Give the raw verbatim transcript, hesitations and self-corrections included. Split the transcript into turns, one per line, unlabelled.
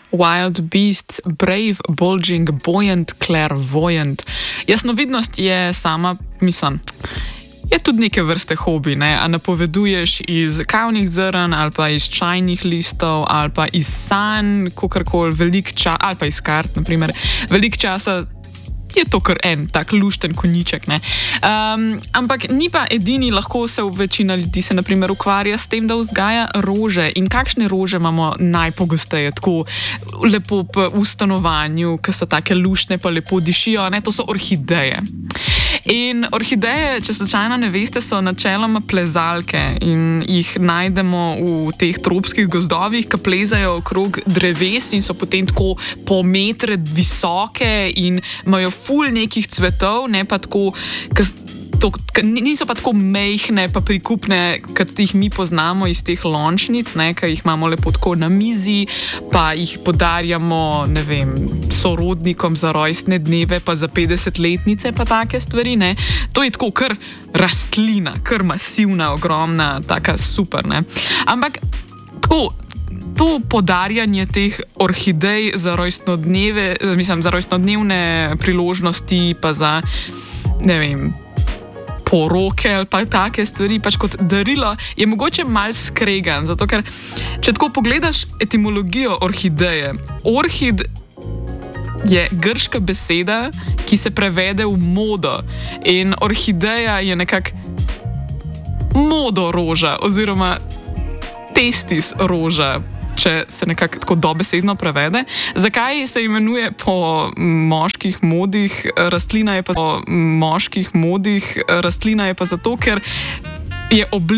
Wild beast, brave, bulging, buoyant, clairvoyant. Jasnovidnost je sama, mislim, je tudi neke vrste hobi, ne? A napoveduješ iz kavnih zrn ali pa iz čajnih listov ali pa iz sanj, kakorkoli, velik čas, ali pa iz kart, naprimer, velik časa. Je to kar en tak lušten konjiček, ne. Um, ampak ni pa edini, lahko se večina ljudi se naprimer ukvarja s tem, da vzgaja rože. In kakšne rože imamo najpogosteje, tako lepo v stanovanju, ki so take luštne pa lepo dišijo, ne, to so orhideje. In orhideje, če slučajno ne veste, so načeloma plezalke in jih najdemo v teh tropskih gozdovih, ki plezajo okrog dreves in so potem tako po metre visoke in imajo ful nekih cvetov, ne pa tako, to, niso pa tako mejhne pa prikupne, kot jih mi poznamo iz teh lončnic, ne, ki jih imamo lepo tako na mizi, pa jih podarjamo, ne vem, sorodnikom za rojstne dneve, pa za petdesetletnice, pa take stvari, ne. To je tako kar rastlina, kar masivna, ogromna, taka super, ne. Ampak tako, to podarjanje teh orhidej za rojstnodneve, mislim, za rojstnodnevne priložnosti, pa za, ne vem, poroke ali pa take stvari, pač kot darilo, je mogoče malo skregan, zato ker, če tako pogledaš etimologijo orhideje, orhid je grška beseda, ki se prevede v modo in orhideja je nekako modo roža oziroma testis roža, če se nekako tako dobesedno prevede. Zakaj se imenuje po moških modih rastlina je pa po moških modih rastlina je pa zato, ker je oblika